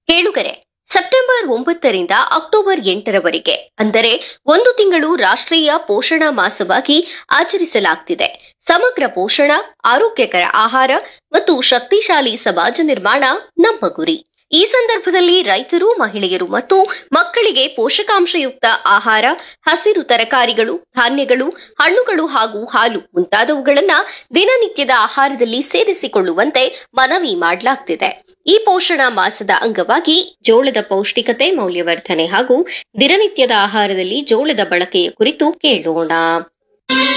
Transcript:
ಕೇಳುಗರೆ, September 9ರಿಂದ October 8ರವರೆಗೆ ಅಂದರೆ ಒಂದು ತಿಂಗಳು ರಾಷ್ಟ್ರೀಯ ಪೋಷಣ ಮಾಸವಾಗಿ ಆಚರಿಸಲಾಗುತ್ತಿದೆ. ಸಮಗ್ರ ಪೋಷಣ, ಆರೋಗ್ಯಕರ ಆಹಾರ ಮತ್ತು ಶಕ್ತಿಶಾಲಿ ಸಮಾಜ ನಿರ್ಮಾಣ ನಮ್ಮ ಗುರಿ. ಈ ಸಂದರ್ಭದಲ್ಲಿ ರೈತರು, ಮಹಿಳೆಯರು ಮತ್ತು ಮಕ್ಕಳಿಗೆ ಪೋಷಕಾಂಶಯುಕ್ತ ಆಹಾರ, ಹಸಿರು ತರಕಾರಿಗಳು, ಧಾನ್ಯಗಳು, ಹಣ್ಣುಗಳು ಹಾಗೂ ಹಾಲು ಮುಂತಾದವುಗಳನ್ನ ದಿನನಿತ್ಯದ ಆಹಾರದಲ್ಲಿ ಸೇರಿಸಿಕೊಳ್ಳುವಂತೆ ಮನವಿ ಮಾಡಲಾಗುತ್ತಿದೆ. ಈ ಪೋಷಣ ಮಾಸದ ಅಂಗವಾಗಿ ಜೋಳದ ಪೌಷ್ಟಿಕತೆ, ಮೌಲ್ಯವರ್ಧನೆ ಹಾಗೂ ದಿನನಿತ್ಯದ ಆಹಾರದಲ್ಲಿ ಜೋಳದ ಬಳಕೆಯ ಕುರಿತು ಕೇಳೋಣ.